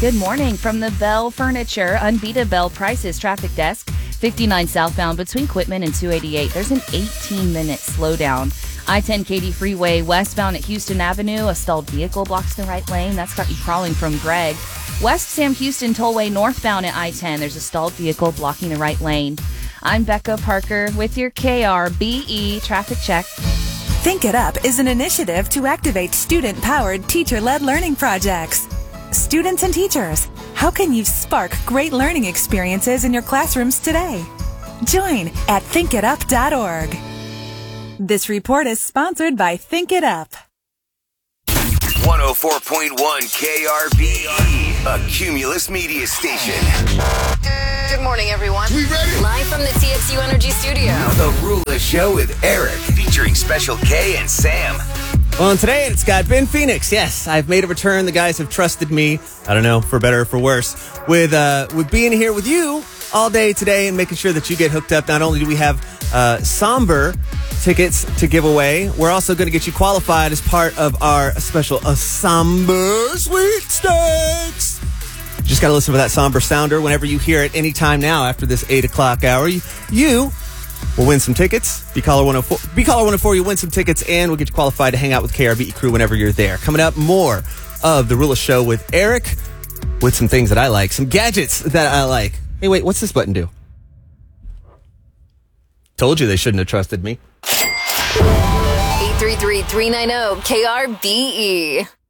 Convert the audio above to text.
Good morning from the Bell Furniture Unbeatable Bell Prices traffic desk. 59 southbound between Quitman and 288. There's an 18-minute slowdown. I-10 Katy Freeway westbound at Houston Avenue. A stalled vehicle blocks the right lane. That's got you crawling from Gregg. West Sam Houston Tollway northbound at I-10. There's a stalled vehicle blocking the right lane. I'm Becca Parker with your KRBE traffic check. Think It Up is an initiative to activate student-powered, teacher-led learning projects. Students and teachers, how can you spark great learning experiences in your classrooms today? Join at thinkitup.org. This report is sponsored by Think It Up. 104.1 KRBE, a Cumulus media station. Good morning, everyone. We ready? Live from the TXU Energy Studio. The Rula Show with Eric, featuring Special K and Sam. Well, and today it's got Ben Phoenix. Yes, I've made a return. The guys have trusted me, I don't know, for better or for worse, with being here with you all day today and making sure that you get hooked up. Not only do we have Somber tickets to give away, we're also going to get you qualified as part of our special Somber Sweepstakes. Just got to listen for that Somber sounder whenever you hear it anytime now after this 8 o'clock hour. You will win some tickets. Be caller 104, you win some tickets, and we'll get you qualified to hang out with KRBE crew whenever you're there. Coming up, more of the Rula Show with Eric, with some things that I like, some gadgets that I like. Hey, wait, what's this button do? Told you they shouldn't have trusted me. 833-390-KRBE.